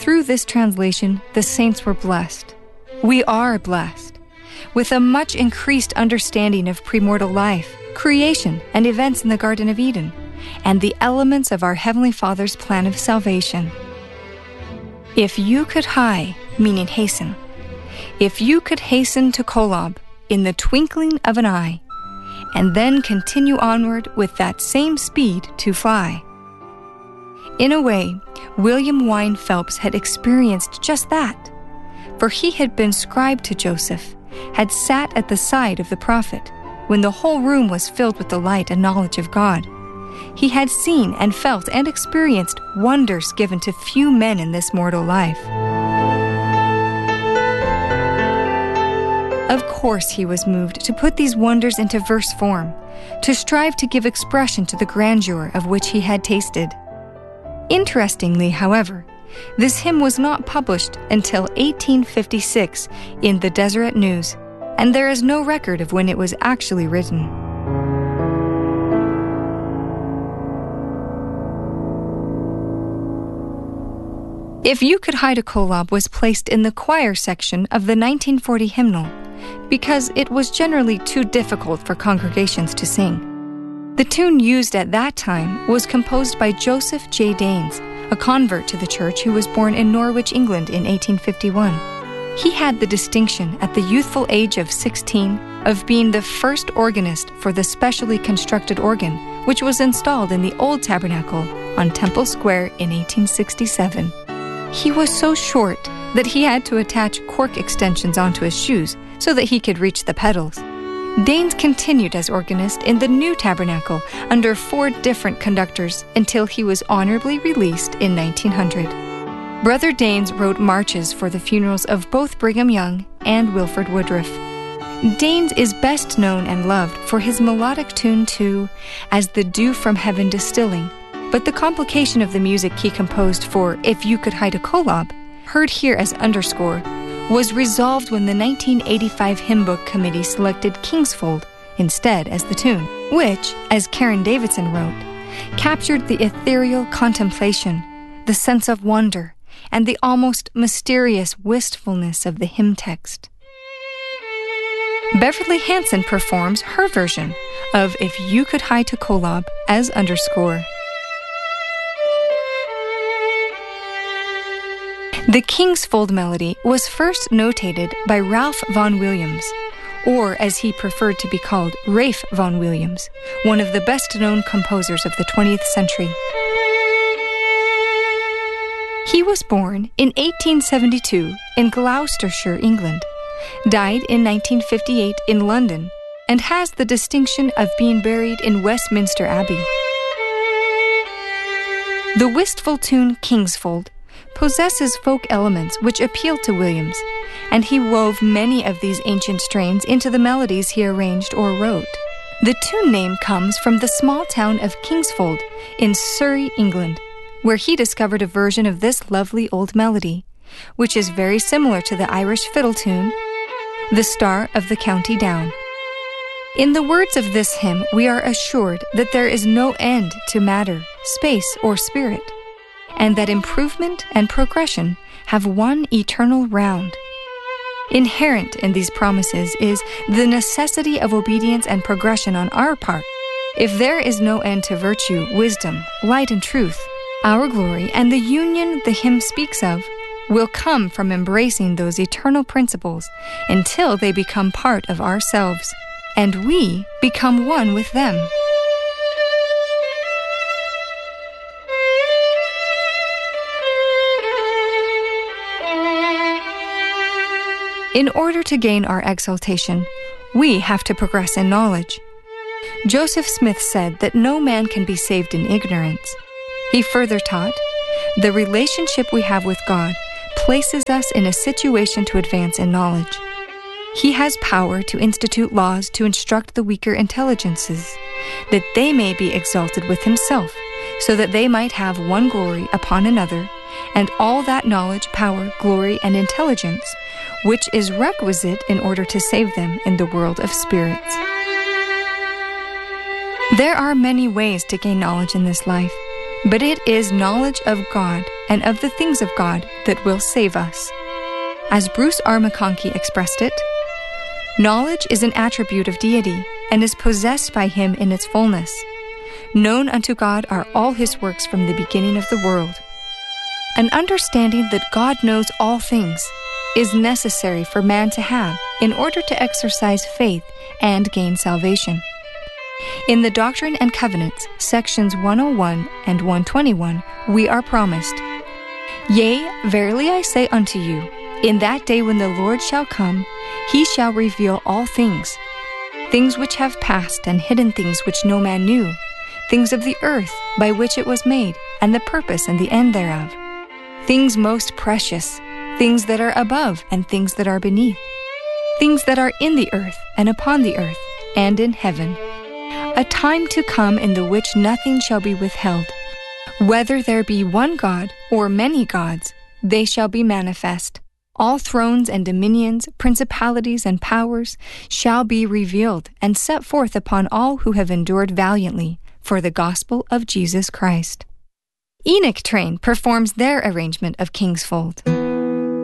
through this translation, the saints were blessed. We are blessed with a much increased understanding of premortal life, creation, and events in the Garden of Eden, and the elements of our Heavenly Father's plan of salvation. If you could hie, meaning hasten, if you could hasten to Kolob in the twinkling of an eye, and then continue onward with that same speed to fly. In a way, William Wynne Phelps had experienced just that, for he had been scribe to Joseph, had sat at the side of the prophet, when the whole room was filled with the light and knowledge of God. He had seen and felt and experienced wonders given to few men in this mortal life. Of course he was moved to put these wonders into verse form, to strive to give expression to the grandeur of which he had tasted. Interestingly, however, this hymn was not published until 1856 in the Deseret News, and there is no record of when it was actually written. If You Could Hie to Kolob was placed in the choir section of the 1940 hymnal, because it was generally too difficult for congregations to sing. The tune used at that time was composed by Joseph J. Daines, a convert to the church who was born in Norwich, England in 1851. He had the distinction at the youthful age of 16 of being the first organist for the specially constructed organ, which was installed in the Old Tabernacle on Temple Square in 1867. He was so short that he had to attach cork extensions onto his shoes so that he could reach the pedals. Daines continued as organist in the New Tabernacle under 4 different conductors until he was honorably released in 1900. Brother Daines wrote marches for the funerals of both Brigham Young and Wilford Woodruff. Daines is best known and loved for his melodic tune to As the Dew from Heaven Distilling, but the complication of the music he composed for If You Could Hie to Kolob, heard here as underscore, was resolved when the 1985 Hymn Book Committee selected Kingsfold instead as the tune, which, as Karen Davidson wrote, captured the ethereal contemplation, the sense of wonder, and the almost mysterious wistfulness of the hymn text. Beverly Hanson performs her version of If You Could Hie to Kolob as underscore. The Kingsfold melody was first notated by Ralph Vaughan Williams, or as he preferred to be called, Rafe Vaughan Williams, one of the best-known composers of the 20th century. He was born in 1872 in Gloucestershire, England, died in 1958 in London, and has the distinction of being buried in Westminster Abbey. The wistful tune Kingsfold possesses folk elements which appealed to Williams, and he wove many of these ancient strains into the melodies he arranged or wrote. The tune name comes from the small town of Kingsfold in Surrey, England, where he discovered a version of this lovely old melody, which is very similar to the Irish fiddle tune, The Star of the County Down. In the words of this hymn, we are assured that there is no end to matter, space, or spirit, and that improvement and progression have one eternal round. Inherent in these promises is the necessity of obedience and progression on our part. If there is no end to virtue, wisdom, light, and truth, our glory and the union the hymn speaks of will come from embracing those eternal principles until they become part of ourselves, and we become one with them. In order to gain our exaltation, we have to progress in knowledge. Joseph Smith said that no man can be saved in ignorance. He further taught, the relationship we have with God places us in a situation to advance in knowledge. He has power to institute laws to instruct the weaker intelligences, that they may be exalted with himself, so that they might have one glory upon another, and all that knowledge, power, glory, and intelligence, which is requisite in order to save them in the world of spirits. There are many ways to gain knowledge in this life. but it is knowledge of God and of the things of God that will save us. As Bruce R. McConkie expressed it, knowledge is an attribute of deity and is possessed by him in its fullness. Known unto God are all his works from the beginning of the world. An understanding that God knows all things is necessary for man to have in order to exercise faith and gain salvation. In the Doctrine and Covenants, sections 101 and 121, we are promised, Yea, verily I say unto you, in that day when the Lord shall come, he shall reveal all things, things which have passed and hidden things which no man knew, things of the earth by which it was made, and the purpose and the end thereof, things most precious, things that are above and things that are beneath, things that are in the earth and upon the earth and in heaven. A time to come in the which nothing shall be withheld. Whether there be one God or many gods, they shall be manifest. All thrones and dominions, principalities and powers shall be revealed and set forth upon all who have endured valiantly for the gospel of Jesus Christ. Enoch Train performs their arrangement of King's Fold.